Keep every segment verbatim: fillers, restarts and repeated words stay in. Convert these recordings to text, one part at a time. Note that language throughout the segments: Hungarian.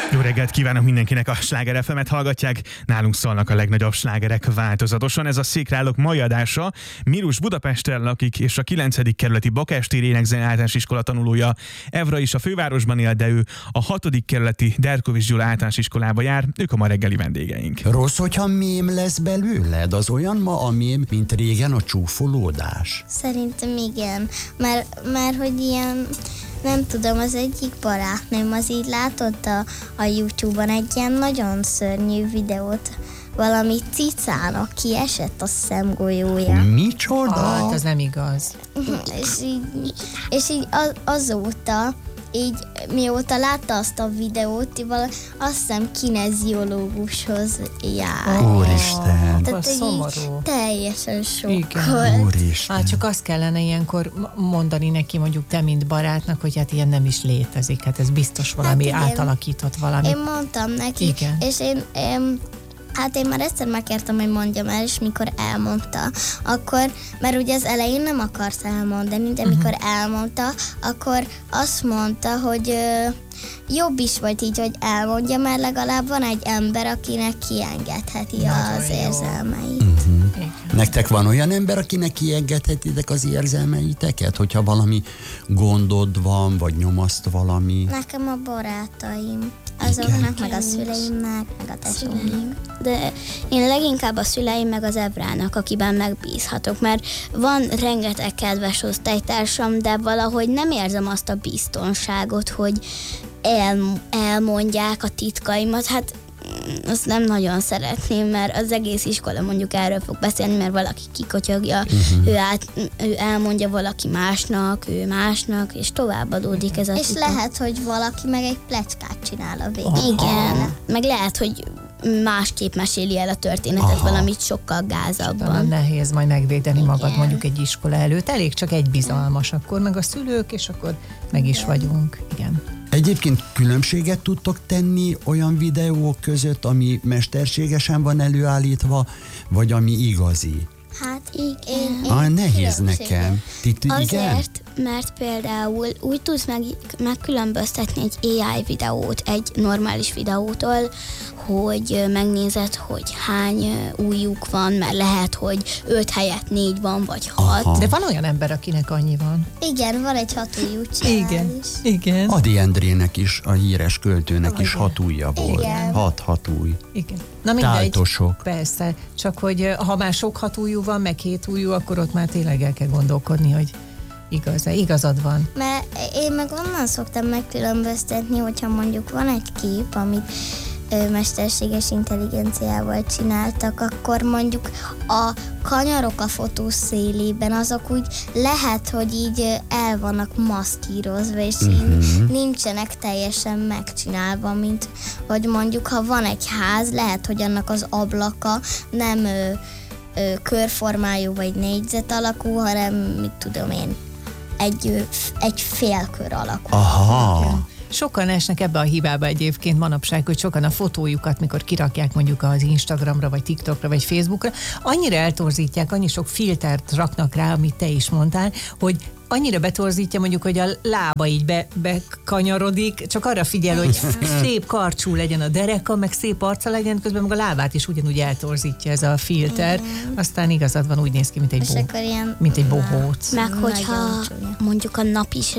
Jó reggelt kívánok mindenkinek, a Sláger ef emet hallgatják. Nálunk szólnak a legnagyobb slágerek változatosan. Ez a Székrálók mai adása. Mirus Budapesten lakik, és a kilencedik kerületi Bakástéri Énekzene általános iskola tanulója. Evra is a fővárosban él, de ő a hatodik kerületi Derkovics Gyula általános iskolába jár. Ők a ma reggeli vendégeink. Rossz, hogyha mém lesz belőled? Az olyan ma a mém, mint régen a csúfolódás? Szerintem igen, mert, mert hogy ilyen, nem tudom, az egyik barátnőm az így látott a, a YouTube-on egy ilyen nagyon szörnyű videót, valami cicának kiesett a szemgolyója. Micsoda? Hát, ez nem igaz. és így, és így az, azóta, így mióta látta azt a videót, vala, azt hiszem kineziológushoz jár. Úristen. Tehát így szomorú. teljesen Igen. sokkolt. Úristen. Hát csak azt kellene ilyenkor mondani neki, mondjuk te, mint barátnak, hogy hát ilyen nem is létezik. Hát ez biztos valami Hát igen. átalakított valami. Én mondtam neki, Igen. és én, én hát én már egyszer megkértem, hogy mondjam el, és mikor elmondta, akkor, mert ugye az elején nem akarsz elmondani, de mikor uh-huh. elmondta, akkor azt mondta, hogy ö, jobb is volt így, hogy elmondja, mert legalább van egy ember, akinek kiengedheti Nagyon az jó. érzelmeit. Uh-huh. Nektek van olyan ember, akinek kiengedhetitek az érzelmeiteket? Hogyha valami gondod van, vagy nyomaszt valami? Nekem a barátaim, azoknak, meg a szüleimnek, meg a tesóimnak. De én leginkább a szüleim meg az Evrának, akiben megbízhatok, mert van rengeteg kedves osztálytársam, de valahogy nem érzem azt a biztonságot, hogy el, elmondják a titkaimat. Hát azt nem nagyon szeretném, mert az egész iskola mondjuk erről fog beszélni, mert valaki kikotyogja, uh-huh. ő, át, ő elmondja valaki másnak, ő másnak, és továbbadódik ez a És titok. lehet, hogy valaki meg egy plecskát csinál a végén. Oh. Igen, meg lehet, hogy másképp meséli el a történetet, Aha. valamit sokkal gázabban. Talán nehéz majd megvédeni magad Igen. mondjuk egy iskola előtt. Elég csak egy bizalmas, akkor meg a szülők, és akkor meg is vagyunk. Igen. Egyébként különbséget tudtok tenni olyan videók között, ami mesterségesen van előállítva, vagy ami igazi? Hát én, én, én Ah, nehéz különbséget. nekem. Ti, ti, igen? Azért, mert például úgy tudsz meg, megkülönböztetni egy á i videót egy normális videótól, hogy megnézed, hogy hány ujjuk van, mert lehet, hogy öt helyett négy van, vagy hat. Aha. De van olyan ember, akinek annyi van. Igen, van egy hatujjú csinál is. Igen. Ady Endrének is, a híres költőnek is hat ujja volt. Igen. Hat hatúj. Igen. Na mindegy. Táltosok. Persze, csak hogy eh, ha már sok hatújú van, meg hétújú, akkor ott már tényleg el kell gondolkodni, hogy igaz-e, igazad van. Mert én meg onnan szoktam megkülönböztetni, hogyha mondjuk van egy kép, amit ö, mesterséges intelligenciával csináltak, akkor mondjuk a kanyarok a fotó szélében, azok úgy lehet, hogy így ö, el vannak maszkírozva, és így Mhm. nincsenek teljesen megcsinálva, mint hogy mondjuk, ha van egy ház, lehet, hogy annak az ablaka nem ö, ö, körformájú vagy négyzet alakú, hanem, mit tudom én, egy, ö, egy félkör alakú. Aha. Sokan esnek ebbe a hibába egyébként manapság, hogy sokan a fotójukat, mikor kirakják mondjuk az Instagramra, vagy TikTokra, vagy Facebookra, annyira eltorzítják, annyi sok filtert raknak rá, amit te is mondtál, hogy annyira betorzítja mondjuk, hogy a lába így be, bekanyarodik, csak arra figyel, hogy szép karcsú legyen a dereka, meg szép arca legyen, közben meg a lábát is ugyanúgy eltorzítja ez a filter. Aztán igazad van, úgy néz ki, mint egy, És bó, akkor ilyen... mint egy bohóc. Meg Nagyon hogyha csúnya. mondjuk a nap is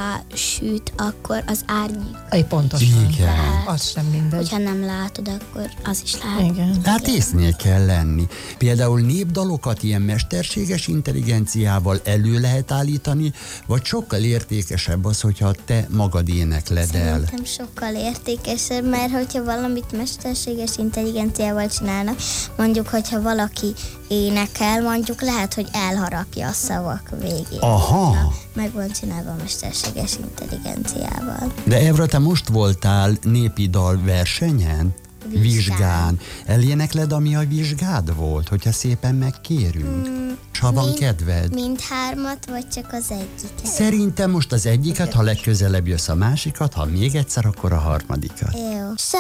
rásüt, akkor az árnyék. Egy pontosan. Igen. Az sem mindegy. Hogyha nem látod, akkor az is lehet. Igen. Hát észnél kell lenni. Például népdalokat ilyen mesterséges intelligenciával elő lehet állítani, vagy sokkal értékesebb az, hogyha te magad énekled el. Szerintem sokkal értékesebb, mert hogyha valamit mesterséges intelligenciával csinálnak, mondjuk, hogyha valaki énekel, mondjuk lehet, hogy elharapja a szavak végén. Aha. Na, meg van csinálva a mesterséges intelligenciával. De Evra, te most voltál népi dal versenyen? Vizsgán. Vizsgán. Elénekled, ami a vizsgád volt, hogyha szépen megkérünk? Mm, és ha van mind- kedved? Mindhármat, vagy csak az egyiket? Szerintem most az egyiket, ha legközelebb jössz a másikat, ha még egyszer, akkor a harmadikat. Jó.